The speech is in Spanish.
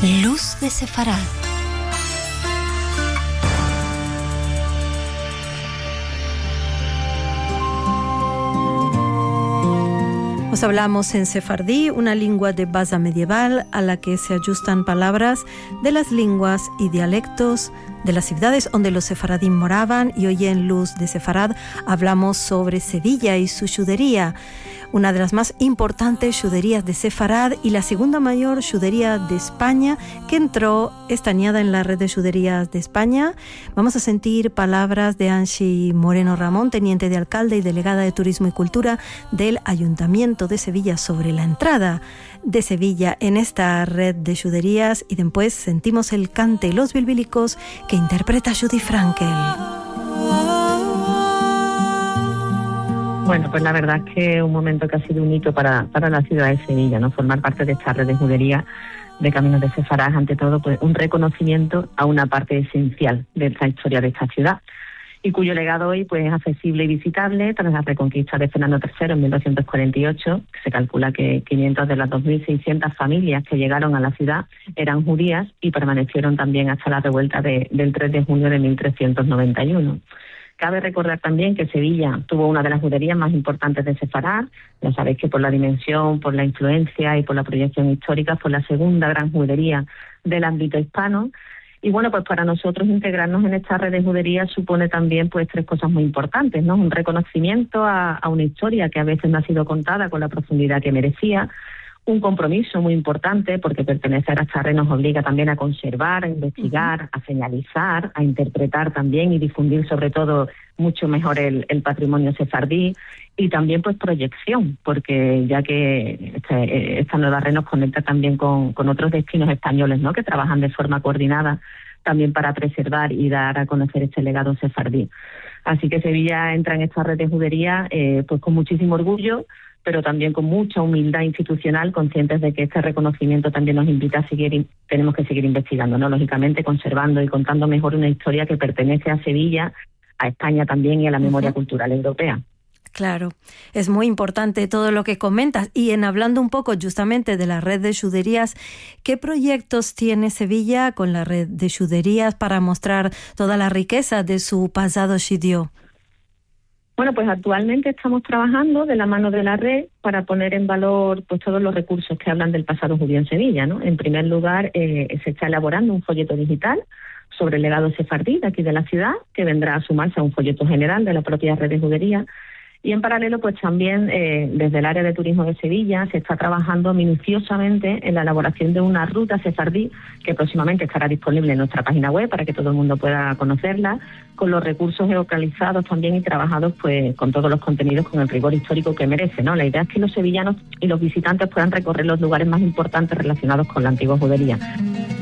Luz de Sefarad. Os hablamos en sefardí, una lengua de base medieval a la que se ajustan palabras de las lenguas y dialectos de las ciudades donde los sefaradín moraban, y hoy en Luz de Sefarad hablamos sobre Sevilla y su judería, una de las más importantes juderías de Sefarad y la segunda mayor judería de España, que entró esta añada en la red de juderías de España. Vamos a sentir palabras de Anxi Moreno Ramón, teniente de alcalde y delegada de Turismo y Cultura del Ayuntamiento de Sevilla, sobre la entrada de Sevilla en esta red de juderías, y después sentimos el cante y los bilbílicos que interpreta Judy Frankel. Bueno, pues la verdad es que un momento que ha sido un hito para la ciudad de Sevilla, ¿no? Formar parte de esta red de judería de Caminos de Sefarad, ante todo, pues un reconocimiento a una parte esencial de esta historia de esta ciudad, y cuyo legado hoy pues es accesible y visitable tras la reconquista de Fernando III en 1248. Se calcula que 500 de las 2.600 familias que llegaron a la ciudad eran judías y permanecieron también hasta la revuelta del 3 de junio de 1391. Cabe recordar también que Sevilla tuvo una de las juderías más importantes de Sefarad. Ya sabéis que por la dimensión, por la influencia y por la proyección histórica fue la segunda gran judería del ámbito hispano. Y bueno, pues para nosotros integrarnos en esta red de judería supone también pues tres cosas muy importantes, ¿no? Un reconocimiento a una historia que a veces no ha sido contada con la profundidad que merecía. Un compromiso muy importante, porque pertenecer a esta red nos obliga también a conservar, a investigar, a señalizar, a interpretar también y difundir sobre todo mucho mejor el patrimonio sefardí, y también pues proyección, porque ya que esta nueva red nos conecta también con otros destinos españoles, ¿no?, que trabajan de forma coordinada también para preservar y dar a conocer este legado sefardí. Así que Sevilla entra en esta red de judería pues con muchísimo orgullo, pero también con mucha humildad institucional, conscientes de que este reconocimiento también nos invita a seguir, tenemos que seguir investigando, ¿no? Lógicamente conservando y contando mejor una historia que pertenece a Sevilla, a España también y a la memoria cultural europea. Claro, es muy importante todo lo que comentas. Y en hablando un poco justamente de la red de juderías, ¿qué proyectos tiene Sevilla con la red de juderías para mostrar toda la riqueza de su pasado judío? Bueno, pues actualmente estamos trabajando de la mano de la red para poner en valor pues todos los recursos que hablan del pasado judío en Sevilla, ¿no? En primer lugar, se está elaborando un folleto digital sobre el legado sefardí de aquí de la ciudad, que vendrá a sumarse a un folleto general de la propia red de judería. Y en paralelo, pues también desde el área de turismo de Sevilla se está trabajando minuciosamente en la elaboración de una ruta sefardí que próximamente estará disponible en nuestra página web para que todo el mundo pueda conocerla, con los recursos geolocalizados también y trabajados pues con todos los contenidos con el rigor histórico que merece, ¿no? La idea es que los sevillanos y los visitantes puedan recorrer los lugares más importantes relacionados con la antigua judería.